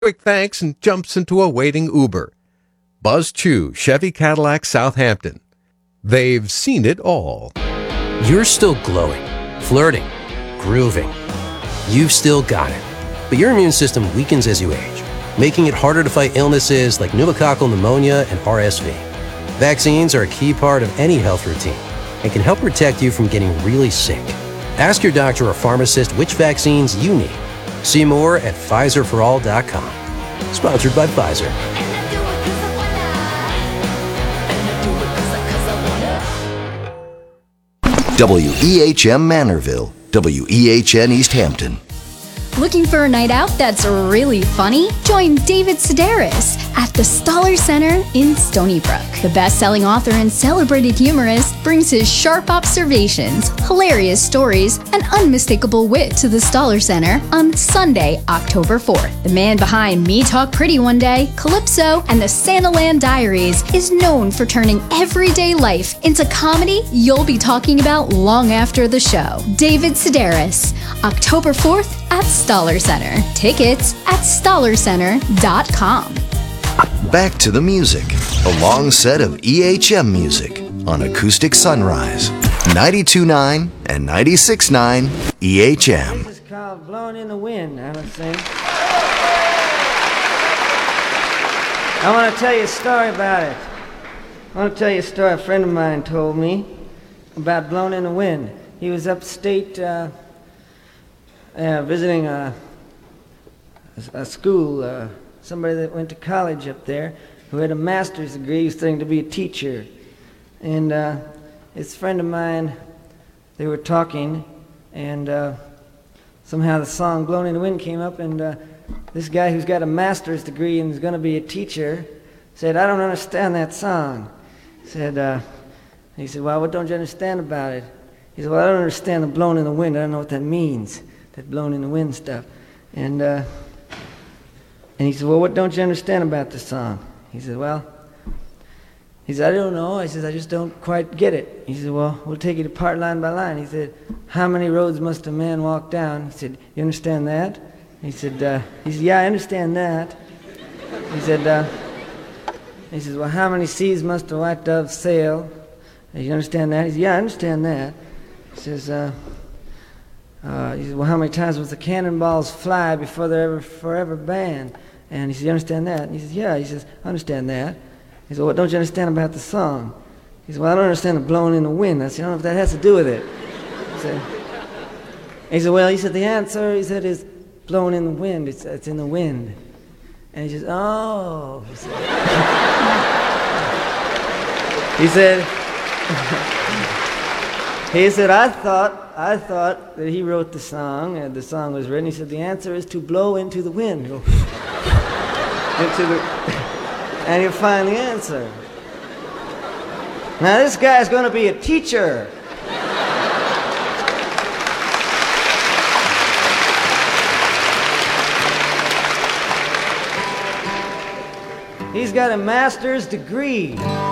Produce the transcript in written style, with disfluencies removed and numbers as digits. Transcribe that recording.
quick thanks and jumps into a waiting Uber. Buzz Chu, Chevy Cadillac, Southampton. They've seen it all. You're still glowing, flirting, grooving. You've still got it. But your immune system weakens as you age, making it harder to fight illnesses like pneumococcal pneumonia and RSV. Vaccines are a key part of any health routine and can help protect you from getting really sick. Ask your doctor or pharmacist which vaccines you need. See more at PfizerForAll.com. Sponsored by Pfizer. WEHM Manorville, WEHN East Hampton. Looking for a night out that's really funny? Join David Sedaris at the Stoller Center in Stony Brook. The best-selling author and celebrated humorist brings his sharp observations, hilarious stories, and unmistakable wit to the Stoller Center on Sunday, October 4th. The man behind Me Talk Pretty One Day, Calypso, and the Santaland Diaries is known for turning everyday life into comedy you'll be talking about long after the show. David Sedaris, October 4th at Stoller Center. Tickets at StollerCenter.com. Back to the music. A long set of EHM music on Acoustic Sunrise. 92.9 and 96.9 EHM. This is called Blowing in the Wind, I would say. I want to tell you a story about it. I want to tell you a story a friend of mine told me about Blowing in the Wind. He was upstate visiting a school, somebody that went to college up there who had a master's degree. He was studying to be a teacher. And his friend of mine, they were talking, and somehow the song Blowing in the Wind came up, and this guy who's got a master's degree and is going to be a teacher said, "I don't understand that song." He said, "Well, what don't you understand about it?" He said, "Well, I don't understand the blowing in the wind. I don't know what that means, that blowing in the wind stuff." And he said, "Well, what don't you understand about the song?" He said, "I don't know." I said, "I just don't quite get it." He said, "Well, we'll take it apart line by line." He said, "How many roads must a man walk down?" He said, "You understand that?" He said, "Yeah, I understand that." He said, "Well, how many seas must a white dove sail?" "You understand that?" He said, "Yeah, I understand that." He says, "Well, how many times must the cannonballs fly before they're forever banned?" And he said, "You understand that?" And he says, "Yeah." He says, "I understand that." He said, "What don't you understand about the song?" He said, "Well, I don't understand the blowing in the wind." I said, "I don't know if that has to do with it." He said, "Well," he said, "the answer," he said, "is blowing in the wind. It's in the wind." And he says, "Oh." He said, "I thought that he wrote the song, and the song was written." He said, "The answer is to blow into the wind." And you'll find the answer. Now, this guy's going to be a teacher. He's got a master's degree.